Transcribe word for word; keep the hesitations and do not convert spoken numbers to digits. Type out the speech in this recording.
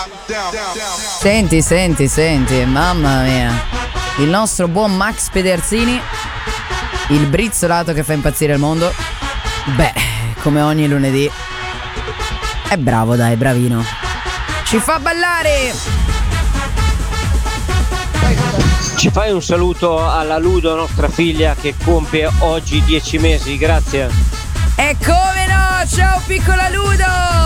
Senti, senti, senti, mamma mia. Il nostro buon Max Pedersini, il brizzolato che fa impazzire il mondo. Beh, come ogni lunedì. È bravo, dai, bravino. Ci fa ballare. Ci fai un saluto alla Ludo, nostra figlia, che compie oggi dieci mesi, grazie. E come no, ciao piccola Ludo.